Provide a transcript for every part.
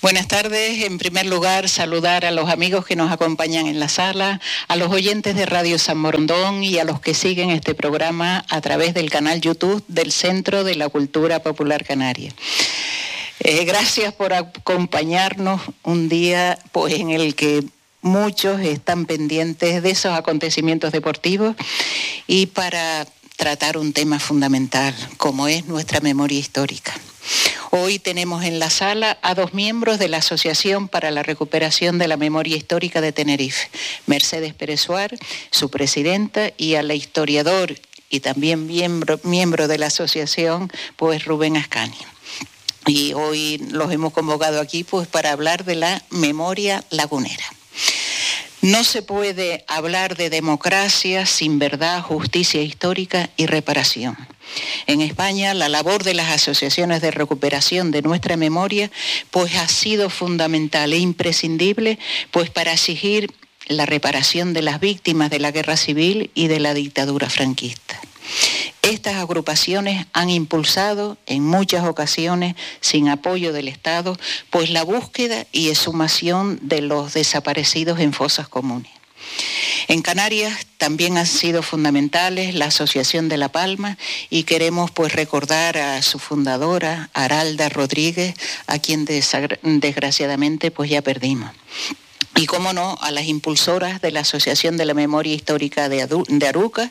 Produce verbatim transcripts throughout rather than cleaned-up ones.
Buenas tardes. En primer lugar, saludar a los amigos que nos acompañan en la sala, a los oyentes de Radio San Borondón y a los que siguen este programa a través del canal YouTube del Centro de la Cultura Popular Canaria. Eh, gracias por acompañarnos un día pues, en el que muchos están pendientes de esos acontecimientos deportivos y para tratar un tema fundamental, como es nuestra memoria histórica. Hoy tenemos en la sala a dos miembros de la Asociación para la Recuperación de la Memoria Histórica de Tenerife, Mercedes Pérez Suárez, su presidenta, y al historiador y también miembro, miembro de la asociación, pues Rubén Ascanio. Y hoy los hemos convocado aquí pues para hablar de la memoria lagunera. No se puede hablar de democracia sin verdad, justicia histórica y reparación. En España, la labor de las asociaciones de recuperación de nuestra memoria pues ha sido fundamental e imprescindible pues para exigir la reparación de las víctimas de la guerra civil y de la dictadura franquista. Estas agrupaciones han impulsado en muchas ocasiones, sin apoyo del Estado, pues la búsqueda y exhumación de los desaparecidos en fosas comunes. En Canarias también han sido fundamentales la Asociación de La Palma y queremos pues recordar a su fundadora, Aralda Rodríguez, a quien desgraciadamente pues ya perdimos. Y cómo no, a las impulsoras de la Asociación de la Memoria Histórica de, Adu- de Aruca,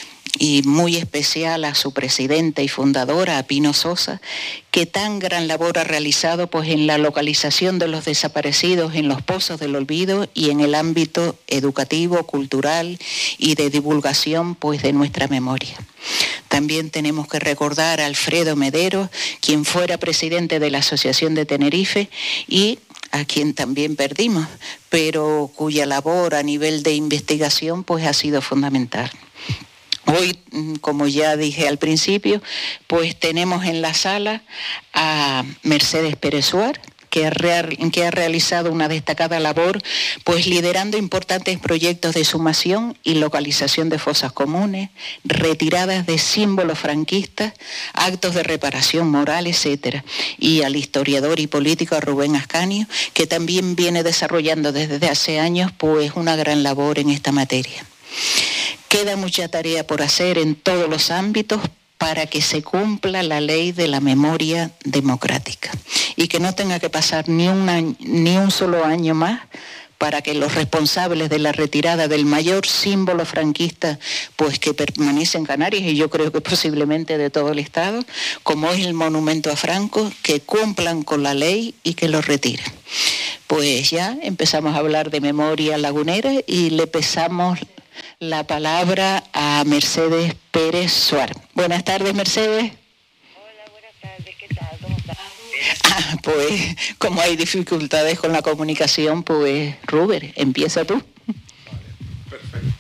y muy especial a su presidenta y fundadora, a Pino Sosa, que tan gran labor ha realizado pues, en la localización de los desaparecidos en los pozos del olvido y en el ámbito educativo, cultural y de divulgación pues, de nuestra memoria. También tenemos que recordar a Alfredo Medero, quien fuera presidente de la Asociación de Tenerife y a quien también perdimos, pero cuya labor a nivel de investigación pues, ha sido fundamental. Hoy, como ya dije al principio, pues tenemos en la sala a Mercedes Pérez Suárez, que ha, real, que ha realizado una destacada labor, pues liderando importantes proyectos de exhumación y localización de fosas comunes, retiradas de símbolos franquistas, actos de reparación moral, etcétera. Y al historiador y político Rubén Ascanio, que también viene desarrollando desde hace años pues una gran labor en esta materia. Queda mucha tarea por hacer en todos los ámbitos para que se cumpla la ley de la memoria democrática y que no tenga que pasar ni un año, ni un solo año más para que los responsables de la retirada del mayor símbolo franquista, pues que permanece en Canarias y yo creo que posiblemente de todo el Estado, como es el monumento a Franco, que cumplan con la ley y que lo retiren. Pues ya empezamos a hablar de memoria lagunera y le pesamos la palabra a Mercedes Pérez Suárez. Buenas tardes, Mercedes. Hola, buenas tardes, ¿qué tal? ¿Cómo estás? Ah, pues, como hay dificultades con la comunicación, pues, Rubén, empieza tú. Perfecto.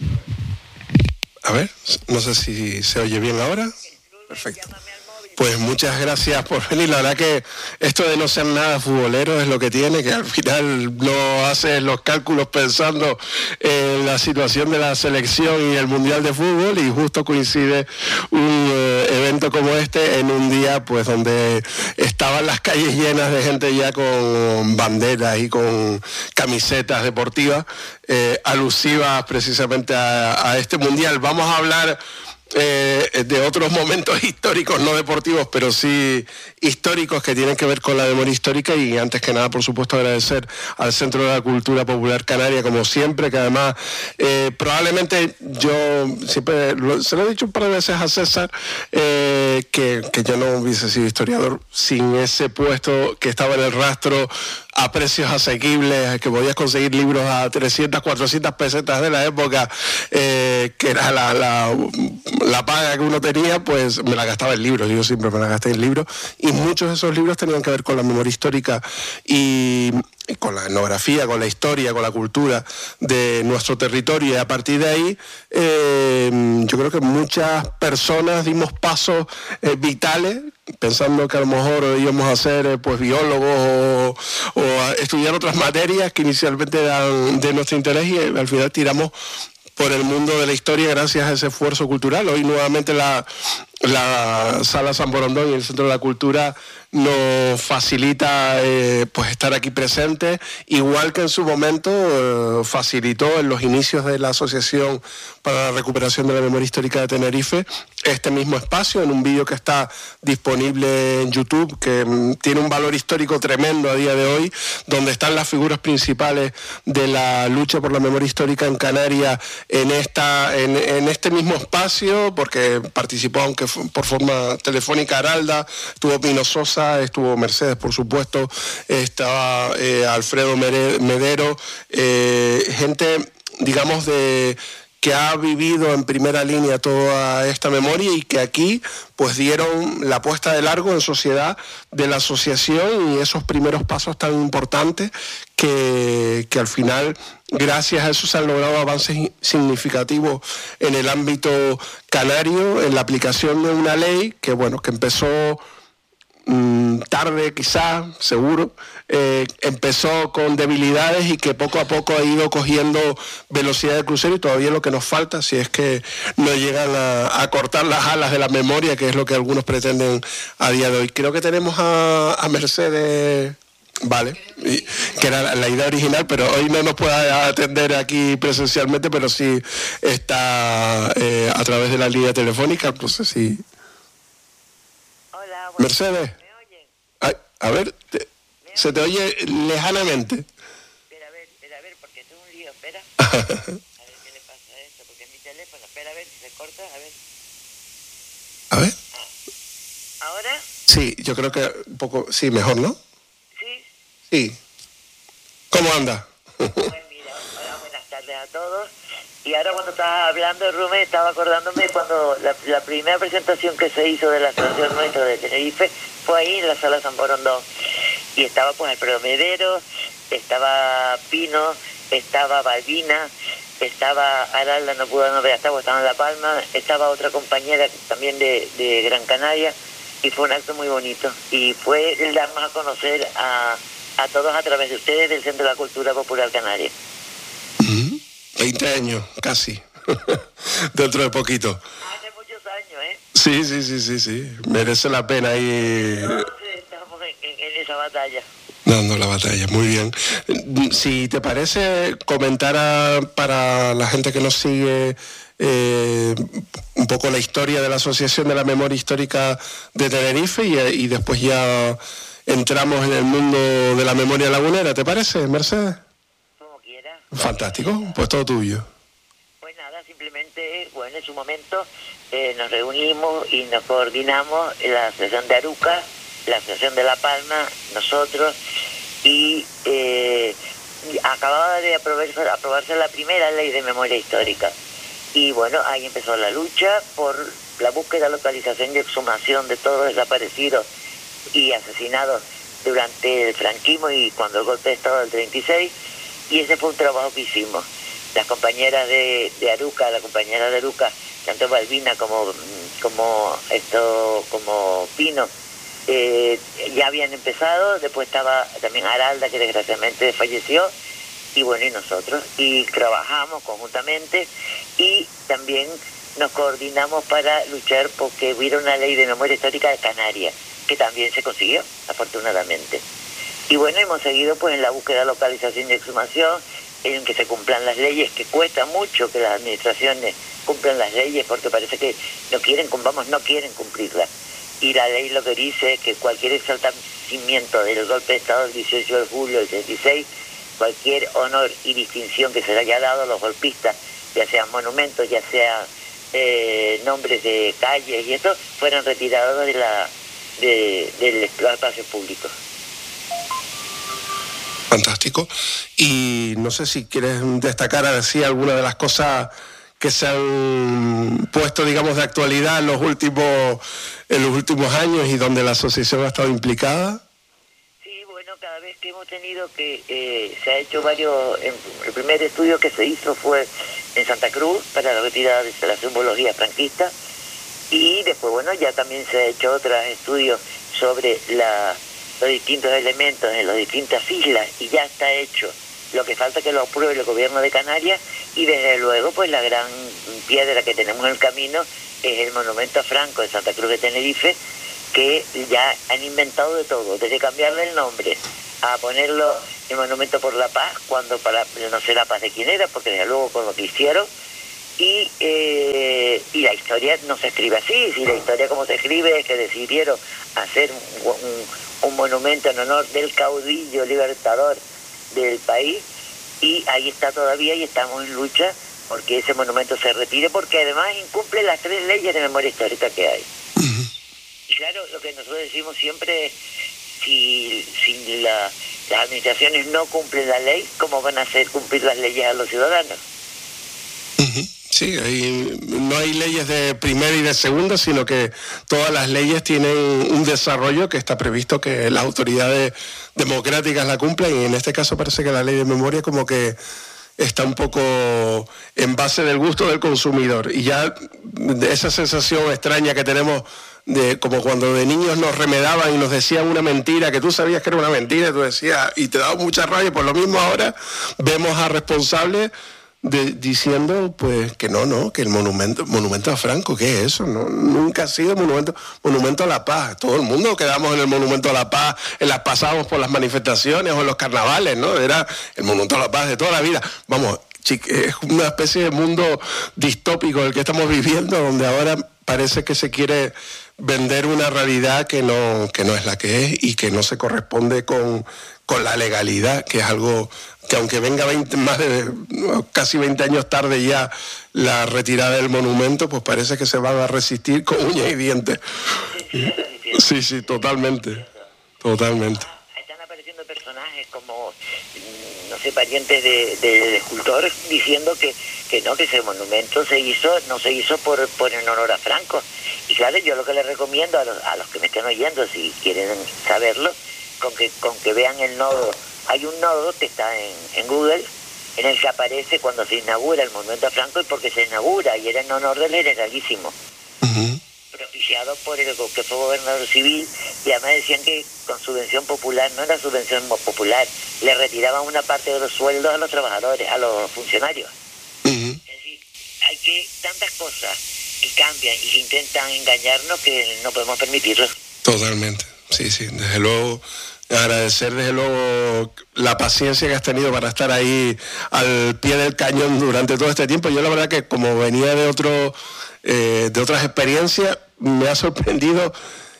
A ver, no sé si se oye bien ahora. Perfecto. Pues muchas gracias por venir. La verdad que esto de no ser nada futbolero es lo que tiene, que al final no haces los cálculos pensando en la situación de la selección y el Mundial de Fútbol y justo coincide un eh, evento como este en un día pues donde estaban las calles llenas de gente ya con banderas y con camisetas deportivas eh, alusivas precisamente a, a este Mundial. Vamos a hablar Eh, de otros momentos históricos, no deportivos, pero sí históricos que tienen que ver con la memoria histórica y antes que nada, por supuesto, agradecer al Centro de la Cultura Popular Canaria, como siempre, que además eh, probablemente yo siempre lo, se lo he dicho un par de veces a César, eh, que, que yo no hubiese sido historiador sin ese puesto que estaba en el rastro a precios asequibles, que podías conseguir libros a trescientas, cuatrocientas pesetas de la época, eh, que era la, la, la paga que uno tenía, pues me la gastaba en libros, yo siempre me la gasté en libros, y muchos de esos libros tenían que ver con la memoria histórica y con la etnografía, con la historia, con la cultura de nuestro territorio, y a partir de ahí eh, yo creo que muchas personas dimos pasos eh, vitales pensando que a lo mejor íbamos a ser eh, pues biólogos o, o a estudiar otras materias que inicialmente eran de nuestro interés y eh, al final tiramos por el mundo de la historia gracias a ese esfuerzo cultural. Hoy nuevamente la, la Sala San Borondón y el Centro de la Cultura nos facilita eh, pues estar aquí presentes, igual que en su momento eh, facilitó en los inicios de la Asociación para la Recuperación de la Memoria Histórica de Tenerife este mismo espacio, en un vídeo que está disponible en YouTube, que mm, tiene un valor histórico tremendo a día de hoy, donde están las figuras principales de la lucha por la memoria histórica en Canarias en, esta, en, en este mismo espacio, porque participó, aunque por forma telefónica, Aralda, estuvo Pino Sosa, estuvo Mercedes, por supuesto, estaba eh, Alfredo Medero, eh, gente, digamos, de... que ha vivido en primera línea toda esta memoria y que aquí pues dieron la puesta de largo en sociedad de la asociación y esos primeros pasos tan importantes que, que al final, gracias a eso, se han logrado avances significativos en el ámbito canario, en la aplicación de una ley que, bueno, que empezó tarde quizás, seguro, eh, empezó con debilidades y que poco a poco ha ido cogiendo velocidad de crucero, y todavía lo que nos falta, si es que no llegan a, a cortar las alas de la memoria, que es lo que algunos pretenden a día de hoy. Creo que tenemos a, a Mercedes, vale, y, que era la, la idea original, pero hoy no nos puede atender aquí presencialmente, pero sí está eh, a través de la línea telefónica, no sé si... Hola, bueno, Mercedes. ¿me oyen? Ay, a ver, te, se te oye lejanamente. Espera, a ver, espera, a ver, porque esto es un lío, espera. A ver qué le pasa a esto, porque es mi teléfono. Espera, a ver si se corta, a ver. A ver. Ah. ¿Ahora? Sí, yo creo que un poco, sí, mejor, ¿no? Sí. Sí. ¿Cómo anda? Pues mira, hola, buenas tardes a todos. Y ahora cuando estaba hablando, Rubén, estaba acordándome cuando la, la primera presentación que se hizo de la asociación nuestra de Tenerife fue ahí en la sala San Borondón. Y estaba pues Alfredo Medero, estaba Pino, estaba Balbina, estaba Aralda, no pudo no ver, estaba, estaba en La Palma, estaba otra compañera también de, de Gran Canaria, y fue un acto muy bonito. Y fue el darnos a conocer a, a todos a través de ustedes del Centro de la Cultura Popular Canaria. Uh-huh. veinte años, casi. Dentro de poquito. Hace muchos años, ¿eh? Sí, sí, sí, sí, sí. Merece la pena ahí. Entonces estamos en, en, en esa batalla. Dando la batalla, muy bien. Si te parece, comentar a, para la gente que nos sigue eh, un poco la historia de la Asociación de la Memoria Histórica de Tenerife y, y después ya entramos en el mundo de la memoria lagunera, ¿te parece, Mercedes? Fantástico, pues todo tuyo. Pues nada, simplemente, bueno, en su momento eh, nos reunimos y nos coordinamos en la Asociación de Aruca, la Asociación de La Palma, nosotros, y eh, acababa de aprobarse, aprobarse la primera ley de memoria histórica. Y bueno, ahí empezó la lucha por la búsqueda, localización y exhumación de todos los desaparecidos y asesinados durante el franquismo y cuando el golpe de Estado del treinta y seis. Y ese fue un trabajo que hicimos. Las compañeras de, de Aruca, la compañera de Aruca, tanto Balbina como, como, esto, como Pino, eh, ya habían empezado. Después estaba también Aralda, que desgraciadamente falleció, y bueno, y nosotros. Y trabajamos conjuntamente y también nos coordinamos para luchar porque hubiera una ley de memoria histórica de Canarias, que también se consiguió, afortunadamente. Y bueno, hemos seguido pues en la búsqueda de localización y exhumación, en que se cumplan las leyes, que cuesta mucho que las administraciones cumplan las leyes, porque parece que no quieren, vamos, no quieren cumplirlas. Y la ley lo que dice es que cualquier exaltamiento del golpe de Estado del dieciocho de julio del treinta y seis, cualquier honor y distinción que se le haya dado a los golpistas, ya sean monumentos, ya sean eh, nombres de calles y eso, fueron retirados de la de, del espacio público. Fantástico. Y no sé si quieres destacar así alguna de las cosas que se han puesto, digamos, de actualidad en los últimos en los últimos años y donde la asociación ha estado implicada. Sí, bueno, cada vez que hemos tenido que eh, se ha hecho varios. El primer estudio que se hizo fue en Santa Cruz para la retirada de la simbología franquista, y después, bueno, ya también se ha hecho otros estudios sobre la los distintos elementos en las distintas islas, y ya está hecho. Lo que falta es que lo apruebe el gobierno de Canarias, y desde luego pues la gran piedra que tenemos en el camino es el monumento a Franco de Santa Cruz de Tenerife, que ya han inventado de todo, desde cambiarle el nombre a ponerlo el Monumento por la Paz, cuando para no sé la paz de quién era, porque desde luego con lo que hicieron, y eh, y la historia no se escribe así, si la historia como se escribe es que decidieron hacer un, un, un monumento en honor del caudillo libertador del país, y ahí está todavía y estamos en lucha porque ese monumento se retire, porque además incumple las tres leyes de memoria histórica que hay. Uh-huh. Y claro, lo que nosotros decimos siempre es, si, si la, las administraciones no cumplen la ley, ¿cómo van a hacer cumplir las leyes a los ciudadanos? Uh-huh. Sí, hay, no hay leyes de primera y de segunda, sino que todas las leyes tienen un desarrollo que está previsto que las autoridades democráticas la cumplan, y en este caso parece que la ley de memoria como que está un poco en base del gusto del consumidor, y ya esa sensación extraña que tenemos de como cuando de niños nos remedaban y nos decían una mentira que tú sabías que era una mentira y tú decías, y te daba mucha rabia. Por lo mismo ahora vemos a responsables de, diciendo pues que no, no, que el monumento monumento a Franco, ¿qué es eso? No, nunca ha sido monumento monumento a la paz. Todo el mundo quedamos en el monumento a la paz, en las pasábamos por las manifestaciones o en los carnavales, ¿no? Era el monumento a la paz de toda la vida. Vamos, es una especie de mundo distópico el que estamos viviendo, donde ahora parece que se quiere vender una realidad que no, que no es la que es y que no se corresponde con, con la legalidad, que es algo que aunque venga veinte, más de casi veinte años tarde ya la retirada del monumento, pues parece que se van a resistir con uñas y dientes. Sí, sí, totalmente, totalmente. Están apareciendo personajes como, no sé, parientes de, de, de escultores diciendo que, que no, que ese monumento se hizo, no se hizo por, por en honor a Franco. Y claro, yo lo que les recomiendo a los, a los que me estén oyendo, si quieren saberlo, con que, con que vean el nodo. Hay un nodo que está en, en Google, en el que aparece cuando se inaugura el monumento a Franco, y porque se inaugura, y era en honor del generalísimo, uh-huh, propiciado por el que fue gobernador civil, y además decían que con subvención popular, no era subvención popular, le retiraban una parte de los sueldos a los trabajadores, a los funcionarios. Uh-huh. Es decir, hay que tantas cosas que cambian y que intentan engañarnos que no podemos permitirlo. Totalmente, sí, sí, desde luego. Agradecer desde luego la paciencia que has tenido para estar ahí al pie del cañón durante todo este tiempo. Yo la verdad que como venía de otro eh, de otras experiencias, me ha sorprendido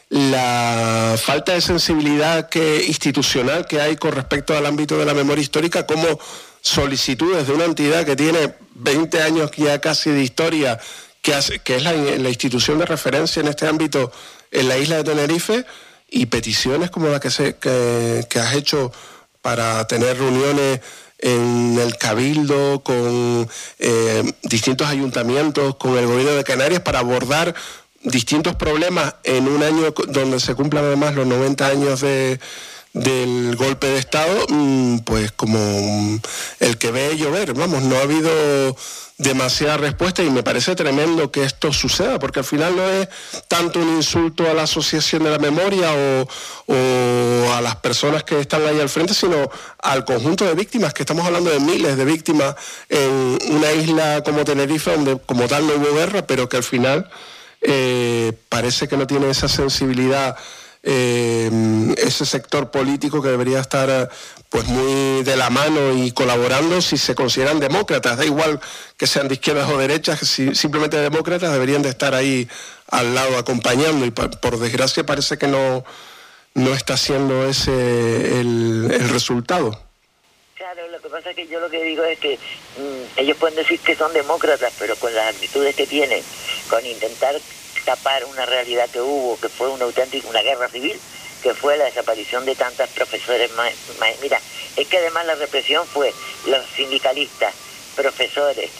la falta de sensibilidad que, institucional que hay con respecto al ámbito de la memoria histórica, como solicitudes de una entidad que tiene veinte años ya casi de historia, que, hace, que es la, la institución de referencia en este ámbito en la isla de Tenerife, y peticiones como la que, se, que, que has hecho para tener reuniones en el Cabildo con eh, distintos ayuntamientos, con el gobierno de Canarias, para abordar distintos problemas en un año donde se cumplan además los noventa años de, del golpe de Estado, pues como el que ve llover. Vamos, no ha habido demasiada respuesta, y me parece tremendo que esto suceda, porque al final no es tanto un insulto a la Asociación de la Memoria o, o a las personas que están ahí al frente, sino al conjunto de víctimas, que estamos hablando de miles de víctimas en una isla como Tenerife, donde como tal no hubo guerra, pero que al final eh, parece que no tiene esa sensibilidad eh, ese sector político que debería estar pues muy de la mano y colaborando si se consideran demócratas. Da igual que sean de izquierdas o derechas, si simplemente demócratas deberían de estar ahí al lado acompañando, y por, por desgracia parece que no, no está siendo ese el, el resultado. Claro, lo que pasa es que yo lo que digo es que mmm, ellos pueden decir que son demócratas, pero con las actitudes que tienen, con intentar tapar una realidad que hubo, que fue una auténtica, una guerra civil, que fue la desaparición de tantas profesores. Ma, ma, mira, es que además la represión fue los sindicalistas, profesores,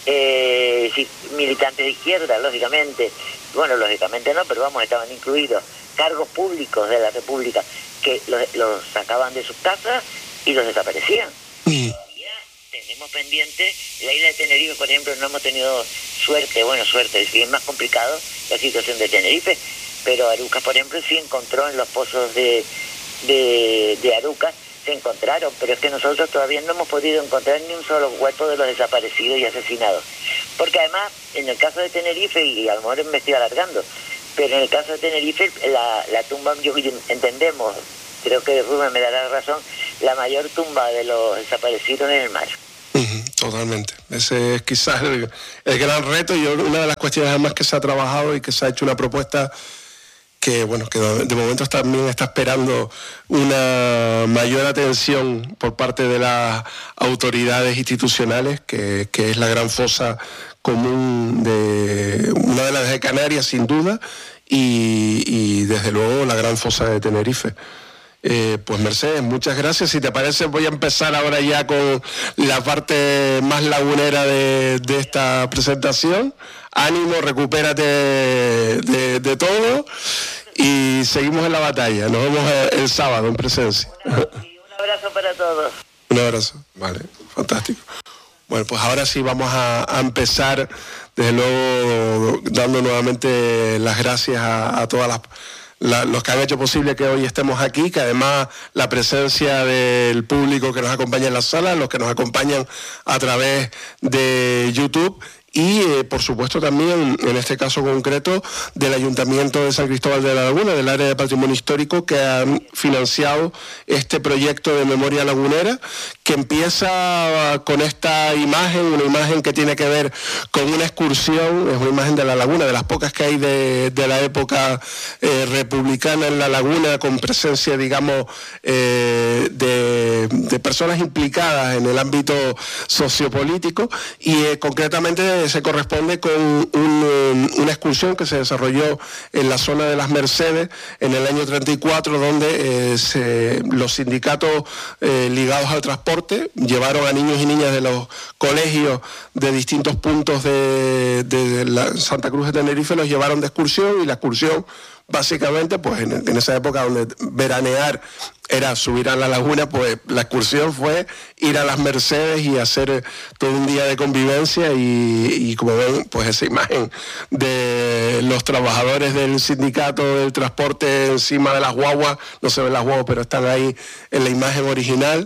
eh, militantes de izquierda, lógicamente, bueno, lógicamente no, pero vamos, estaban incluidos cargos públicos de la República, que los, los sacaban de sus casas y los desaparecían. Mm. Tenemos pendiente, la isla de Tenerife, por ejemplo, no hemos tenido suerte, bueno, suerte, es bien más complicado la situación de Tenerife, pero Arucas, por ejemplo, sí encontró en los pozos de, de, de Arucas, se encontraron, pero es que nosotros todavía no hemos podido encontrar ni un solo cuerpo de los desaparecidos y asesinados, porque además, en el caso de Tenerife, y a lo mejor me estoy alargando, pero en el caso de Tenerife, la, la tumba, yo entendemos, creo que Rubén me dará razón, la mayor tumba de los desaparecidos en el mar. Uh-huh, totalmente. Ese es quizás el, el gran reto y una de las cuestiones además que se ha trabajado y que se ha hecho una propuesta que, bueno, que de momento también está esperando una mayor atención por parte de las autoridades institucionales, que, que es la gran fosa común de una de las de Canarias, sin duda, y, y desde luego la gran fosa de Tenerife. Eh, pues Mercedes, muchas gracias. Si te parece, voy a empezar ahora ya con la parte más lagunera de, de esta presentación. Ánimo, recupérate de, de, de todo y seguimos en la batalla. Nos vemos el, el sábado en presencia. Un abrazo para todos. Un abrazo, vale, fantástico. Bueno, pues ahora sí vamos a, a empezar, desde luego, dando nuevamente las gracias a, a todas las... La, los que han hecho posible que hoy estemos aquí, que además la presencia del público que nos acompaña en la sala, los que nos acompañan a través de YouTube y eh, por supuesto también, en este caso concreto, del Ayuntamiento de San Cristóbal de la Laguna, del área de patrimonio histórico, que han financiado este proyecto de memoria lagunera, que empieza con esta imagen, una imagen que tiene que ver con una excursión, es una imagen de la laguna, de las pocas que hay de, de la época eh, republicana en la laguna, con presencia, digamos, eh, de, de personas implicadas en el ámbito sociopolítico, y eh, concretamente se corresponde con un, una excursión que se desarrolló en la zona de las Mercedes en el año treinta y cuatro, donde eh, se, los sindicatos eh, ligados al transporte llevaron a niños y niñas de los colegios de distintos puntos de, de la Santa Cruz de Tenerife, los llevaron de excursión, y la excursión básicamente, pues en, en esa época donde veranear era subir a la laguna, pues la excursión fue ir a las Mercedes y hacer todo un día de convivencia y, y como ven, pues esa imagen de los trabajadores del sindicato del transporte encima de las guaguas, no se ven las guaguas, pero están ahí en la imagen original,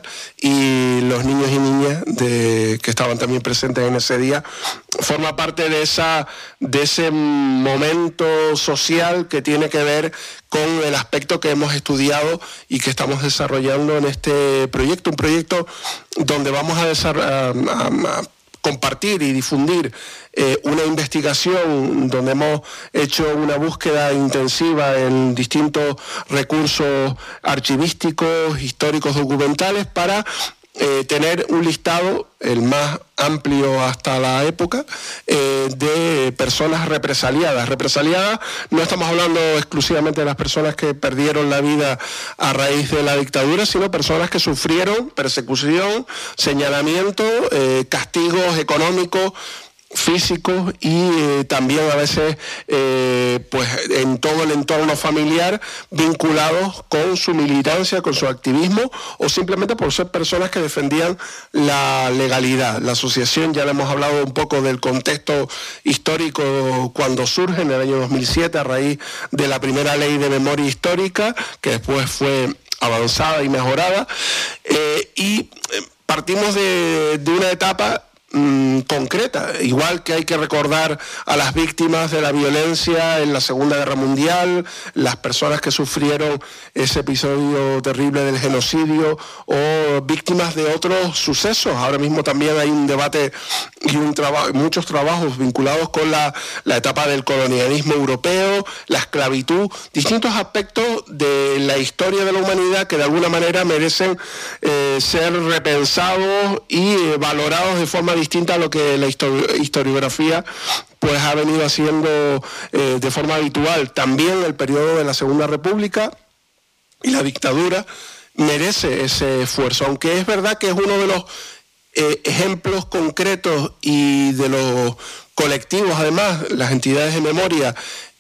y los niños y niñas de, que estaban también presentes en ese día, forma parte de, esa, de ese momento social que tiene que ver con el aspecto que hemos estudiado y que estamos desarrollando en este proyecto, un proyecto donde vamos a, a, a, a compartir y difundir eh, una investigación donde hemos hecho una búsqueda intensiva en distintos recursos archivísticos, históricos, documentales, para Eh, tener un listado, el más amplio hasta la época, eh, de personas represaliadas. Represaliadas, no estamos hablando exclusivamente de las personas que perdieron la vida a raíz de la dictadura, sino personas que sufrieron persecución, señalamiento, eh, castigos económicos, físicos y eh, también a veces eh, pues en todo el entorno familiar, vinculados con su militancia, con su activismo, o simplemente por ser personas que defendían la legalidad. La asociación, ya le hemos hablado un poco del contexto histórico cuando surge en el año dos mil siete a raíz de la primera ley de memoria histórica, que después fue avanzada y mejorada, eh, y partimos de, de una etapa concreta, igual que hay que recordar a las víctimas de la violencia en la Segunda Guerra Mundial, las personas que sufrieron ese episodio terrible del genocidio, o víctimas de otros sucesos. Ahora mismo también hay un debate y un trabajo, muchos trabajos vinculados con la, la etapa del colonialismo europeo, la esclavitud, distintos aspectos de la historia de la humanidad que de alguna manera merecen eh, ser repensados y eh, valorados de forma distinta a lo que la historiografía pues ha venido haciendo eh, de forma habitual. También el periodo de la Segunda República y la dictadura merece ese esfuerzo, aunque es verdad que es uno de los eh, ejemplos concretos y de los colectivos, además, las entidades de memoria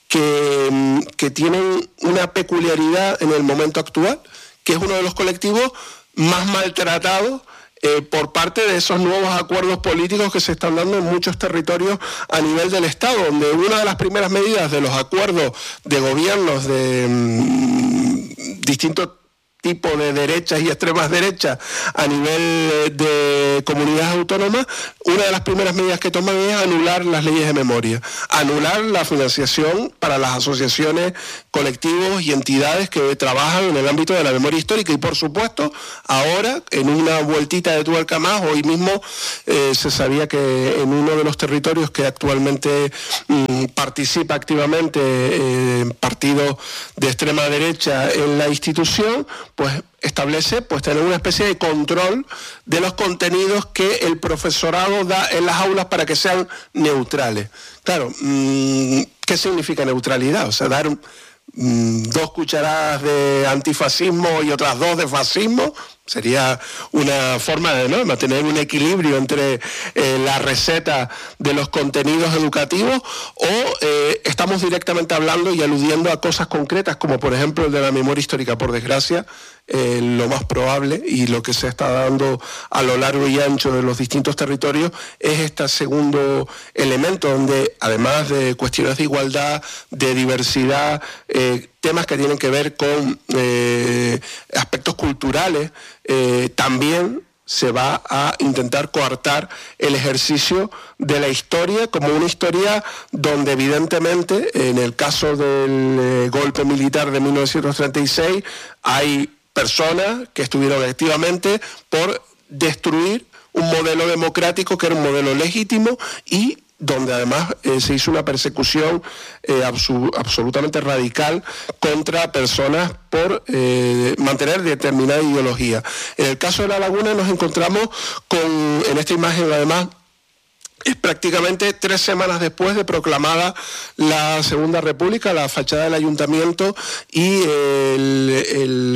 que, que tienen una peculiaridad en el momento actual, que es uno de los colectivos más maltratados Eh, por parte de esos nuevos acuerdos políticos que se están dando en muchos territorios a nivel del Estado, donde una de las primeras medidas de los acuerdos de gobiernos de mmm, distintos tipo de derechas y extremas derechas a nivel de comunidades autónomas, una de las primeras medidas que toman es anular las leyes de memoria, anular la financiación para las asociaciones, colectivos y entidades que trabajan en el ámbito de la memoria histórica. Y por supuesto, ahora, en una vueltita de tuerca más, hoy mismo eh, se sabía que en uno de los territorios que actualmente mmm, participa activamente eh, partidos de extrema derecha en la institución, pues establece pues tener una especie de control de los contenidos que el profesorado da en las aulas para que sean neutrales. Claro, ¿qué significa neutralidad? O sea, dar dos cucharadas de antifascismo y otras dos de fascismo sería una forma de, ¿no?, mantener un equilibrio entre eh, la receta de los contenidos educativos, o eh, estamos directamente hablando y aludiendo a cosas concretas, como por ejemplo el de la memoria histórica. Por desgracia, eh, lo más probable y lo que se está dando a lo largo y ancho de los distintos territorios es este segundo elemento, donde además de cuestiones de igualdad, de diversidad, eh, temas que tienen que ver con eh, aspectos culturales, eh, también se va a intentar coartar el ejercicio de la historia como una historia donde evidentemente, en el caso del eh, golpe militar de mil novecientos treinta y seis, hay personas que estuvieron activamente por destruir un modelo democrático que era un modelo legítimo y donde además eh, se hizo una persecución eh, absu- absolutamente radical contra personas por eh, mantener determinada ideología. En el caso de La Laguna nos encontramos con, en esta imagen además, es prácticamente tres semanas después de proclamada la Segunda República, la fachada del ayuntamiento y el,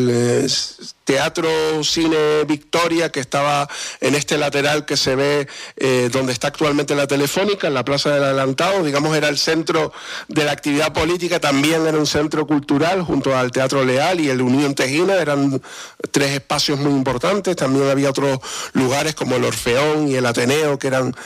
el Teatro Cine Victoria, que estaba en este lateral que se ve eh, donde está actualmente la Telefónica, en la Plaza del Adelantado, digamos era el centro de la actividad política, también era un centro cultural junto al Teatro Leal y el Unión Tejina, eran tres espacios muy importantes. También había otros lugares como el Orfeón y el Ateneo, que eran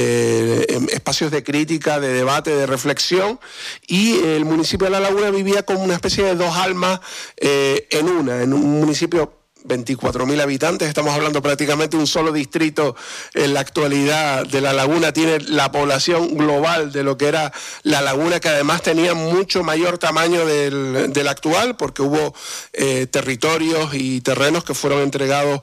eh, espacios de crítica, de debate, de reflexión, y el municipio de La Laguna vivía como una especie de dos almas eh, en una, en un municipio veinticuatro mil habitantes, estamos hablando prácticamente un solo distrito en la actualidad de La Laguna, tiene la población global de lo que era La Laguna, que además tenía mucho mayor tamaño del, del actual, porque hubo eh, territorios y terrenos que fueron entregados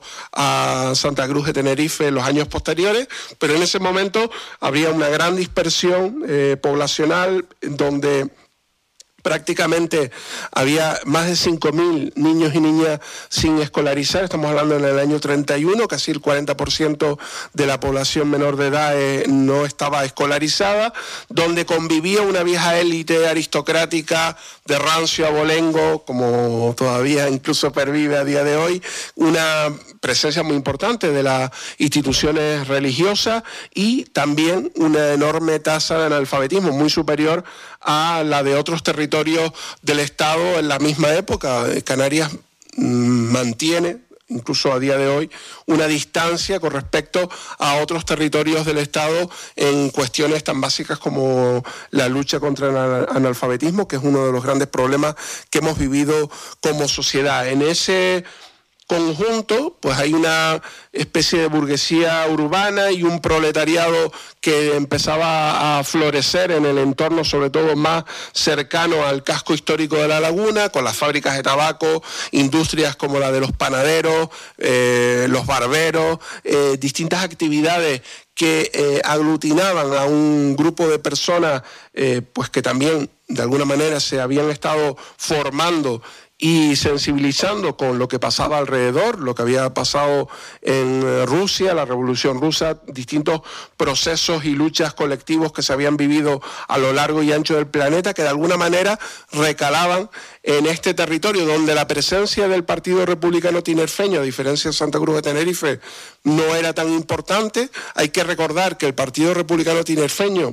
a Santa Cruz de Tenerife en los años posteriores, pero en ese momento habría una gran dispersión eh, poblacional donde prácticamente había más de cinco mil niños y niñas sin escolarizar. Estamos hablando en el año treinta y uno, casi el cuarenta por ciento de la población menor de edad eh, no estaba escolarizada, donde convivía una vieja élite aristocrática de rancio abolengo, como todavía incluso pervive a día de hoy, una presencia muy importante de las instituciones religiosas y también una enorme tasa de analfabetismo muy superior a la de otros territorios del Estado en la misma época. Canarias mmm, mantiene, incluso a día de hoy, una distancia con respecto a otros territorios del Estado en cuestiones tan básicas como la lucha contra el analfabetismo, que es uno de los grandes problemas que hemos vivido como sociedad. En ese conjunto, pues hay una especie de burguesía urbana y un proletariado que empezaba a florecer en el entorno, sobre todo más cercano al casco histórico de La Laguna, con las fábricas de tabaco, industrias como la de los panaderos, eh, los barberos, eh, distintas actividades que eh, aglutinaban a un grupo de personas eh, pues que también de alguna manera se habían estado formando y sensibilizando con lo que pasaba alrededor, lo que había pasado en Rusia, la Revolución Rusa, distintos procesos y luchas colectivos que se habían vivido a lo largo y ancho del planeta, que de alguna manera recalaban en este territorio donde la presencia del Partido Republicano Tinerfeño, a diferencia de Santa Cruz de Tenerife, no era tan importante. Hay que recordar que el Partido Republicano Tinerfeño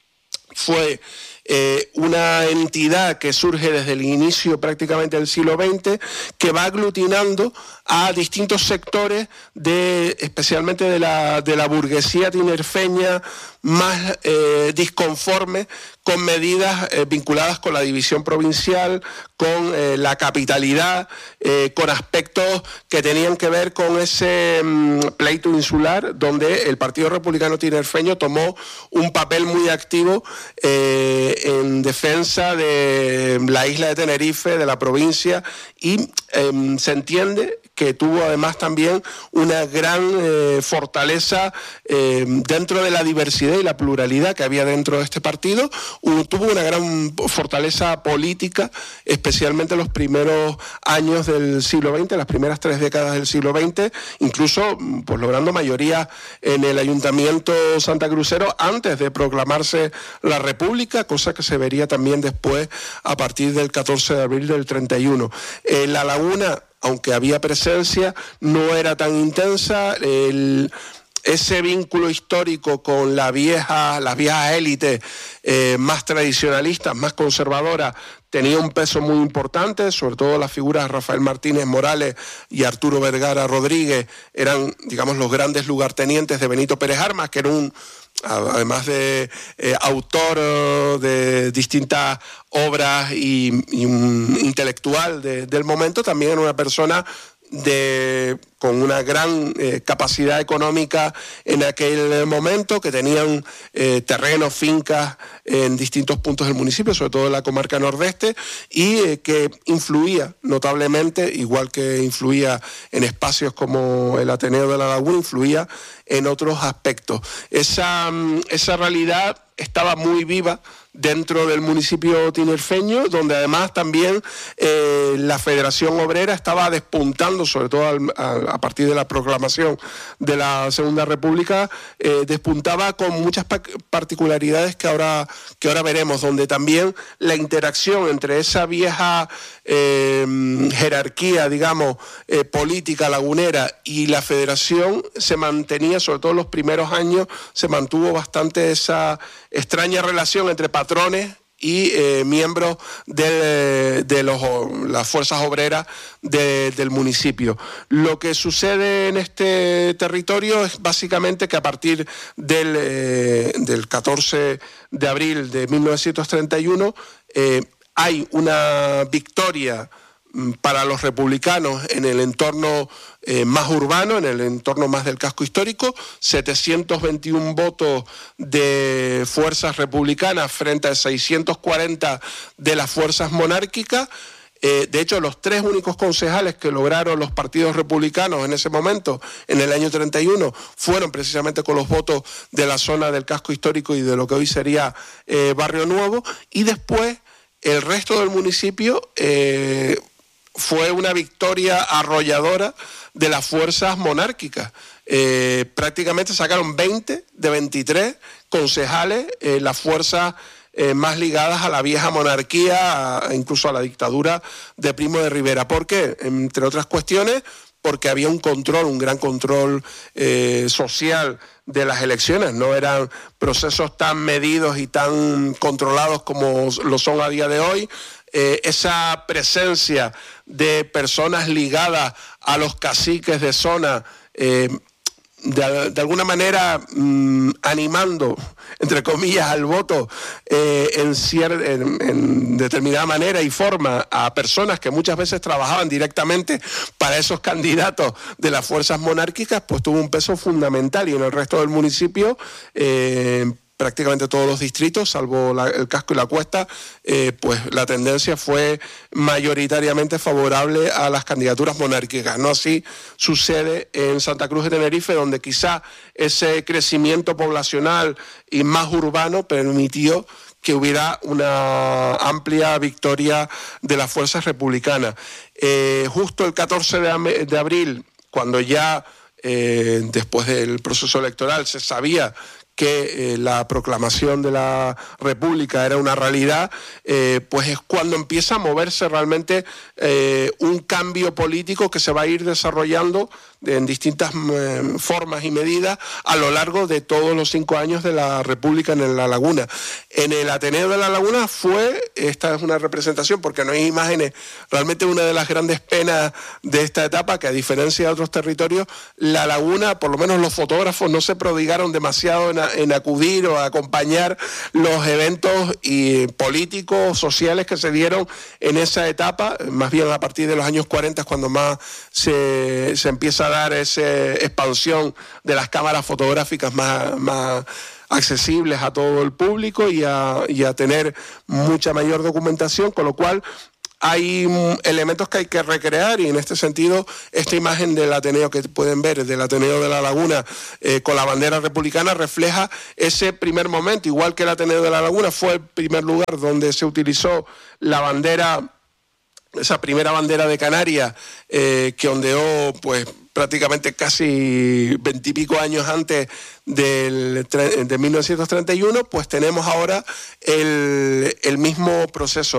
fue Eh, una entidad que surge desde el inicio prácticamente del siglo veinte, que va aglutinando a distintos sectores, de, especialmente de la, de la burguesía tinerfeña más eh, disconforme con medidas eh, vinculadas con la división provincial, con eh, la capitalidad, eh, con aspectos que tenían que ver con ese mm, pleito insular, donde el Partido Republicano Tinerfeño tomó un papel muy activo eh, en defensa de la isla de Tenerife, de la provincia, y eh, se entiende que tuvo además también una gran eh, fortaleza eh, dentro de la diversidad y la pluralidad que había dentro de este partido. Uh, tuvo una gran fortaleza política, especialmente en los primeros años del siglo veinte, las primeras tres décadas del siglo veinte, incluso pues, logrando mayoría en el Ayuntamiento santacrucero antes de proclamarse la República, cosa que se vería también después a partir del catorce de abril del treinta y uno. Eh, La Laguna, aunque había presencia, no era tan intensa. El, ese vínculo histórico con la vieja, las viejas élites eh, más tradicionalistas, más conservadoras, tenía un peso muy importante, sobre todo las figuras de Rafael Martínez Morales y Arturo Vergara Rodríguez eran, digamos, los grandes lugartenientes de Benito Pérez Armas, que era un, además de eh, autor de distintas obras y, y un intelectual de, del momento, también era una persona de, con una gran eh, capacidad económica en aquel momento, que tenían eh, terrenos, fincas en distintos puntos del municipio, sobre todo en la comarca nordeste, y eh, que influía notablemente, igual que influía en espacios como el Ateneo de la Laguna, influía en otros aspectos. Esa, esa realidad estaba muy viva dentro del municipio tinerfeño, donde además también eh, la Federación Obrera estaba despuntando, sobre todo al, a, a partir de la proclamación de la Segunda República, eh, despuntaba con muchas particularidades que ahora, que ahora veremos, donde también la interacción entre esa vieja eh, jerarquía, digamos, eh, política lagunera y la Federación se mantenía, sobre todo en los primeros años, se mantuvo bastante esa extraña relación entre patrones y eh, miembros de, de los, las fuerzas obreras de, del municipio. Lo que sucede en este territorio es básicamente que a partir del, eh, del catorce de abril de mil novecientos treinta y uno eh, hay una victoria para los republicanos en el entorno eh, más urbano, en el entorno más del casco histórico, setecientos veintiún votos de fuerzas republicanas frente a seiscientos cuarenta de las fuerzas monárquicas. Eh, de hecho, los tres únicos concejales que lograron los partidos republicanos en ese momento, en el año treinta y uno, fueron precisamente con los votos de la zona del casco histórico y de lo que hoy sería eh, Barrio Nuevo, y después el resto del municipio eh, fue una victoria arrolladora de las fuerzas monárquicas. Eh, prácticamente sacaron veinte de veintitrés concejales, eh, las fuerzas eh, más ligadas a la vieja monarquía, a, incluso a la dictadura de Primo de Rivera. ¿Por qué? Entre otras cuestiones, porque había un control, un gran control eh, social de las elecciones. No eran procesos tan medidos y tan controlados como lo son a día de hoy. Eh, esa presencia de personas ligadas a los caciques de zona, eh, de, de alguna manera mmm, animando, entre comillas, al voto eh, en, cier- en, en determinada manera y forma a personas que muchas veces trabajaban directamente para esos candidatos de las fuerzas monárquicas, pues tuvo un peso fundamental. Y en el resto del municipio, eh, prácticamente todos los distritos, salvo la, el casco y la cuesta, eh, pues la tendencia fue mayoritariamente favorable a las candidaturas monárquicas. No así sucede en Santa Cruz de Tenerife, donde quizá ese crecimiento poblacional y más urbano permitió que hubiera una amplia victoria de las fuerzas republicanas. Eh, justo el catorce de abril, cuando ya eh, después del proceso electoral se sabía que eh, la proclamación de la República era una realidad, eh, pues es cuando empieza a moverse realmente eh, un cambio político que se va a ir desarrollando en distintas eh, formas y medidas a lo largo de todos los cinco años de la República en La Laguna. En el Ateneo de La Laguna fue, esta es una representación porque no hay imágenes, realmente una de las grandes penas de esta etapa, que a diferencia de otros territorios, La Laguna, por lo menos los fotógrafos, no se prodigaron demasiado en en acudir o a acompañar los eventos y políticos, sociales que se dieron en esa etapa. Más bien a partir de los años cuarenta es cuando más se, se empieza a dar esa expansión de las cámaras fotográficas más, más accesibles a todo el público y a, y a tener mucha mayor documentación, con lo cual hay elementos que hay que recrear, y en este sentido esta imagen del Ateneo que pueden ver, del Ateneo de la Laguna eh, con la bandera republicana, refleja ese primer momento. Igual que el Ateneo de la Laguna fue el primer lugar donde se utilizó la bandera, esa primera bandera de Canarias eh, que ondeó pues prácticamente casi veintipico años antes del, de mil novecientos treinta y uno, pues tenemos ahora el, el mismo proceso.